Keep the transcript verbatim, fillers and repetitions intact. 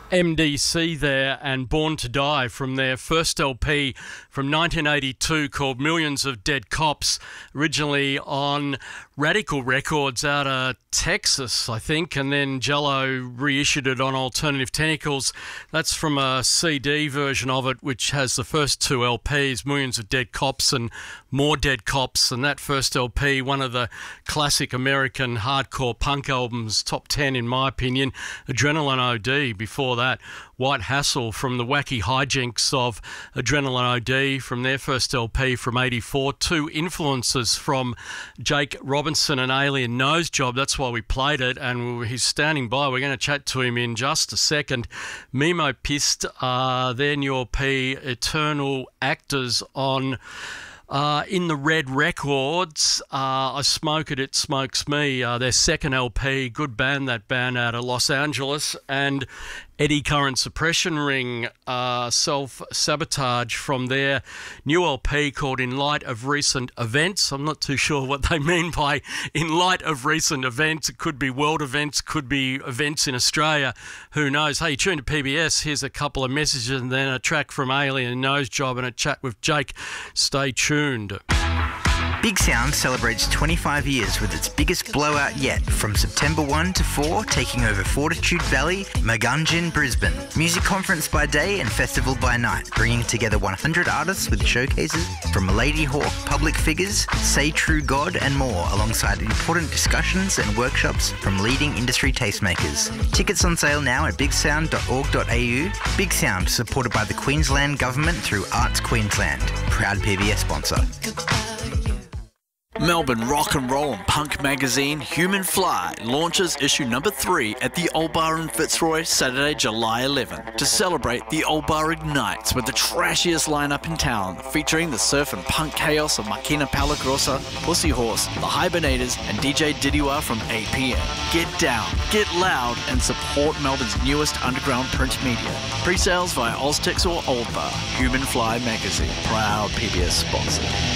M D C there and Born to Die from their first L P from nineteen eighty-two called Millions of Dead Cops, originally on Radical Records out of Texas, I think, and then Jello reissued it on Alternative Tentacles. That's from a C D version of it, which has the first two L Ps, Millions of Dead Cops and More Dead Cops, and that first L P, one of the classic American hardcore punk albums, top ten in my opinion. Adrenaline O D before that, White Hassle from the wacky hijinks of Adrenaline O D from their first L P from eighty-four. Two influences from Jake Robinson and Alien Nose Job. That's why we played it, and he's standing by. We're going to chat to him in just a second. Memo Pissed, uh, their new L P, Eternal Actors on... Uh, in the Red Records, uh, I Smoke It, It Smokes Me, uh, their second L P, good band, that band out of Los Angeles, and Eddy Current Suppression Ring, uh, Self-Sabotage from their new L P called In Light of Recent Events. I'm not too sure what they mean by In Light of Recent Events. It could be world events, could be events in Australia, who knows. Hey, tune to P B S, here's a couple of messages and then a track from Alien Nose Job and a chat with Jake. Stay tuned. Big Sound celebrates twenty-five years with its biggest blowout yet, from September first to fourth, taking over Fortitude Valley, Magungin, Brisbane. Music conference by day and festival by night, bringing together one hundred artists with showcases from Lady Hawk, public figures, Say True God and more, alongside important discussions and workshops from leading industry tastemakers. Tickets on sale now at big sound dot org dot a u. Big Sound, supported by the Queensland Government through Arts Queensland. Proud P B S sponsor. Melbourne rock and roll and punk magazine Human Fly launches issue number three at the Old Bar in Fitzroy Saturday, July eleventh to celebrate the Old Bar Ignites with the trashiest lineup in town, featuring the surf and punk chaos of Makina Palagrosa, Pussy Horse, The Hibernators and D J Didiwa from eight p m. Get down, get loud and support Melbourne's newest underground print media. Pre-sales via Oztex or Old Bar. Human Fly magazine, proud P B S sponsor.